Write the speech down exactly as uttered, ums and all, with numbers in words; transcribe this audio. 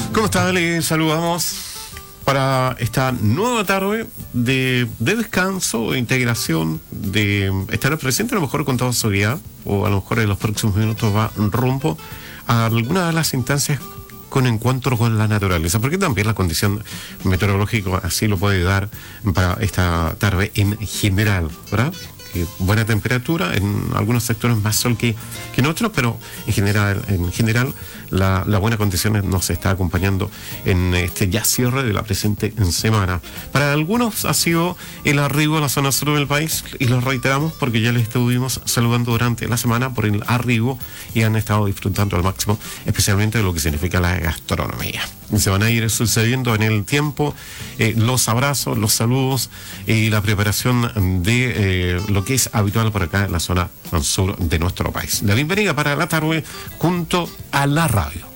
¿Cómo está? Le saludamos para esta nueva tarde de, de descanso, de integración, de estar presente a lo mejor con toda seguridad, o a lo mejor en los próximos minutos va rumbo a alguna de las instancias con encuentro con la naturaleza, porque también la condición meteorológica así lo puede dar para esta tarde en general, ¿verdad? Que buena temperatura, en algunos sectores más sol que, que en otros, pero en general, en general la, la buena condición nos está acompañando en este ya cierre de la presente semana. Para algunos ha sido el arribo a la zona sur del país, y lo reiteramos porque ya les estuvimos saludando durante la semana por el arribo y han estado disfrutando al máximo, especialmente de lo que significa la gastronomía. Se van a ir sucediendo en el tiempo eh, los abrazos, los saludos y la preparación de eh, lo que es habitual por acá en la zona sur de nuestro país. La bienvenida para la tarde junto a la radio.